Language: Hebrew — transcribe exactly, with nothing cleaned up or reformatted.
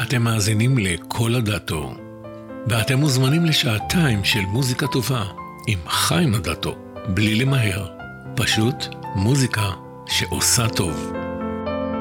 אתם מאזינים לכל הדאטו, ואתם מוזמנים לשעתיים של מוזיקה טובה עם חיים הדאטו, בלי למהר, פשוט מוזיקה שעושה טוב.